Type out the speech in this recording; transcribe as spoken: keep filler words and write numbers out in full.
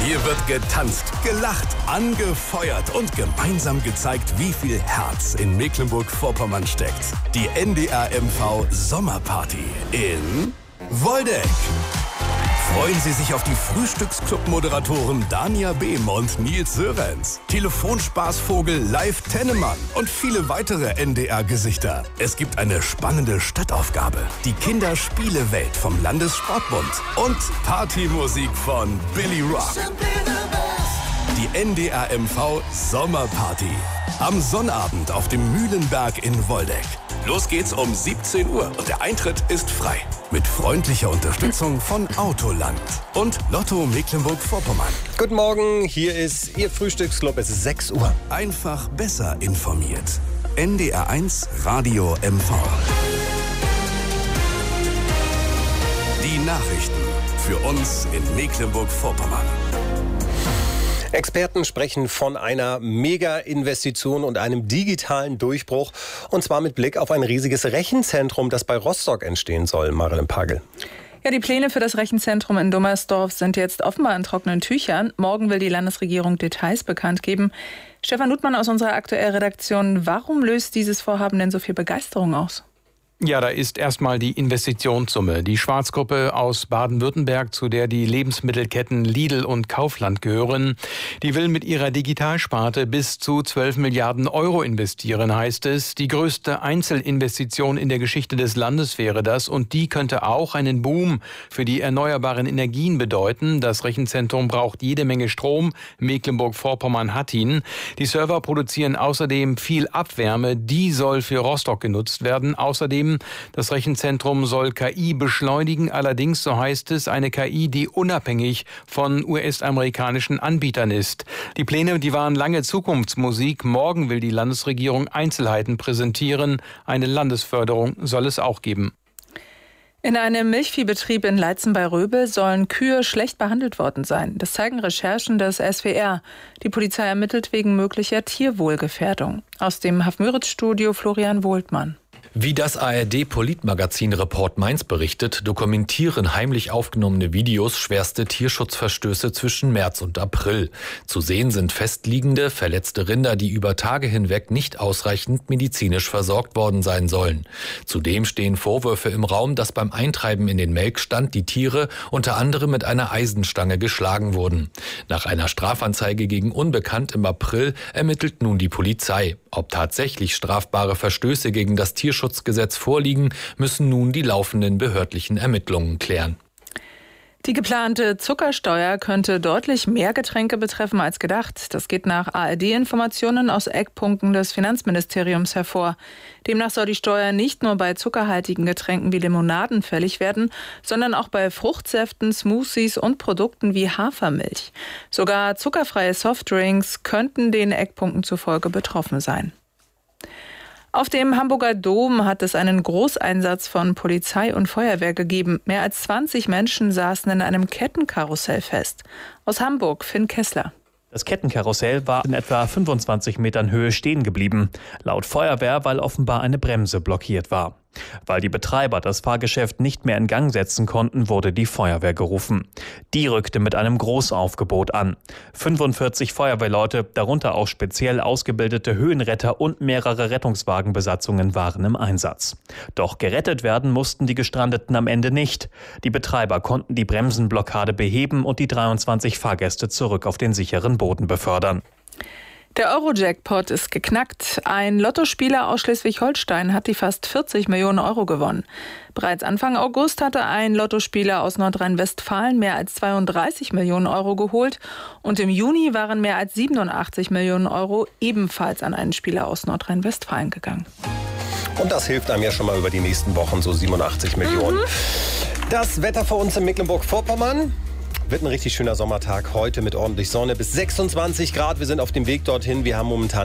Hier wird getanzt, gelacht, angefeuert und gemeinsam gezeigt, wie viel Herz in Mecklenburg-Vorpommern steckt. Die N D R M V Sommerparty in Woldeck. Freuen Sie sich auf die Frühstücksclub-Moderatoren Dania Behm und Nils Sörenz, Telefonspaßvogel Live Tennemann und viele weitere N D R-Gesichter. Es gibt eine spannende Stadtaufgabe, die Kinderspielewelt vom Landessportbund und Partymusik von Billy Rock. Die N D R M V Sommerparty. Am Sonnabend auf dem Mühlenberg in Woldeck. Los geht's um siebzehn Uhr und der Eintritt ist frei. Mit freundlicher Unterstützung von Autoland und Lotto Mecklenburg-Vorpommern. Guten Morgen, hier ist Ihr Frühstücksclub. Es ist sechs Uhr. Einfach besser informiert. N D R eins Radio M V. Die Nachrichten für uns in Mecklenburg-Vorpommern. Experten sprechen von einer Mega-Investition und einem digitalen Durchbruch. Und zwar mit Blick auf ein riesiges Rechenzentrum, das bei Rostock entstehen soll. Marilyn Pagel. Ja, die Pläne für das Rechenzentrum in Dummersdorf sind jetzt offenbar in trockenen Tüchern. Morgen will die Landesregierung Details bekannt geben. Stefan Ludmann aus unserer aktuellen Redaktion. Warum löst dieses Vorhaben denn so viel Begeisterung aus? Ja, da ist erstmal die Investitionssumme. Die Schwarzgruppe aus Baden-Württemberg, zu der die Lebensmittelketten Lidl und Kaufland gehören, die will mit ihrer Digitalsparte bis zu zwölf Milliarden Euro investieren, heißt es. Die größte Einzelinvestition in der Geschichte des Landes wäre das und die könnte auch einen Boom für die erneuerbaren Energien bedeuten. Das Rechenzentrum braucht jede Menge Strom. Mecklenburg-Vorpommern hat ihn. Die Server produzieren außerdem viel Abwärme. Die soll für Rostock genutzt werden. Außerdem das Rechenzentrum soll K I beschleunigen, allerdings, so heißt es, eine K I, die unabhängig von U S-amerikanischen Anbietern ist. Die Pläne, die waren lange Zukunftsmusik. Morgen will die Landesregierung Einzelheiten präsentieren. Eine Landesförderung soll es auch geben. In einem Milchviehbetrieb in Leitzen bei Röbel sollen Kühe schlecht behandelt worden sein. Das zeigen Recherchen des S W R. Die Polizei ermittelt wegen möglicher Tierwohlgefährdung. Aus dem Haf-Müritz-Studio Florian Wohltmann. Wie das A R D-Politmagazin Report Mainz berichtet, dokumentieren heimlich aufgenommene Videos schwerste Tierschutzverstöße zwischen März und April. Zu sehen sind festliegende, verletzte Rinder, die über Tage hinweg nicht ausreichend medizinisch versorgt worden sein sollen. Zudem stehen Vorwürfe im Raum, dass beim Eintreiben in den Melkstand die Tiere unter anderem mit einer Eisenstange geschlagen wurden. Nach einer Strafanzeige gegen Unbekannt im April ermittelt nun die Polizei. Ob tatsächlich strafbare Verstöße gegen das Tierschutzgesetz vorliegen, müssen nun die laufenden behördlichen Ermittlungen klären. Die geplante Zuckersteuer könnte deutlich mehr Getränke betreffen als gedacht. Das geht nach A R D-Informationen aus Eckpunkten des Finanzministeriums hervor. Demnach soll die Steuer nicht nur bei zuckerhaltigen Getränken wie Limonaden fällig werden, sondern auch bei Fruchtsäften, Smoothies und Produkten wie Hafermilch. Sogar zuckerfreie Softdrinks könnten den Eckpunkten zufolge betroffen sein. Auf dem Hamburger Dom hat es einen Großeinsatz von Polizei und Feuerwehr gegeben. Mehr als zwanzig Menschen saßen in einem Kettenkarussell fest. Aus Hamburg, Finn Kessler. Das Kettenkarussell war in etwa fünfundzwanzig Metern Höhe stehen geblieben. Laut Feuerwehr, weil offenbar eine Bremse blockiert war. Weil die Betreiber das Fahrgeschäft nicht mehr in Gang setzen konnten, wurde die Feuerwehr gerufen. Die rückte mit einem Großaufgebot an. fünfundvierzig Feuerwehrleute, darunter auch speziell ausgebildete Höhenretter und mehrere Rettungswagenbesatzungen waren im Einsatz. Doch gerettet werden mussten die Gestrandeten am Ende nicht. Die Betreiber konnten die Bremsenblockade beheben und die dreiundzwanzig Fahrgäste zurück auf den sicheren Boden befördern. Der Euro-Jackpot ist geknackt. Ein Lottospieler aus Schleswig-Holstein hat die fast vierzig Millionen Euro gewonnen. Bereits Anfang August hatte ein Lottospieler aus Nordrhein-Westfalen mehr als zweiunddreißig Millionen Euro geholt. Und im Juni waren mehr als siebenundachtzig Millionen Euro ebenfalls an einen Spieler aus Nordrhein-Westfalen gegangen. Und das hilft einem ja schon mal über die nächsten Wochen, so siebenundachtzig Millionen. Mhm. Das Wetter für uns in Mecklenburg-Vorpommern. Wird ein richtig schöner Sommertag heute mit ordentlich Sonne bis sechsundzwanzig Grad. Wir sind auf dem Weg dorthin. Wir haben momentan